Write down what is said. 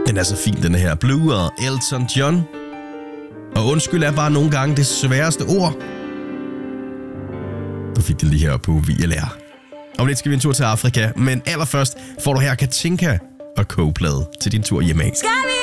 Den er så fin, den her. Blue og Elton John. Og undskyld er bare nogle gange det sværeste ord. Du fik den lige her på VLR. Om lidt skal vi en tur til Afrika, men allerførst får du her Katinka og Coldplay til din tur hjemme.